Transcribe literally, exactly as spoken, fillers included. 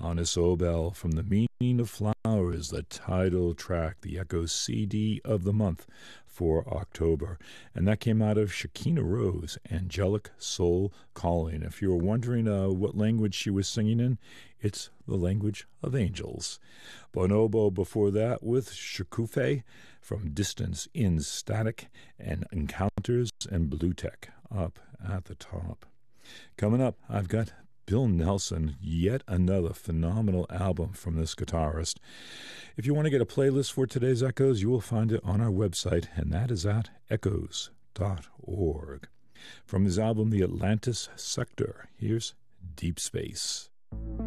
Honest Obel from The Meaning of Flowers, the title track, the Echoes C D of the month for October. And that came out of Shekinah Rose, Angelic Soul Calling. If you were wondering uh, what language she was singing in, it's the language of angels. Bonobo before that with Shikufe from Distance in Static, and Encounters and Blue Tech up at the top. Coming up, I've got Bill Nelson, yet another phenomenal album from this guitarist. If you want to get a playlist for today's Echoes, you will find it on our website, and that is at echoes dot org. From his album, The Atlantis Sector, here's Deep Space.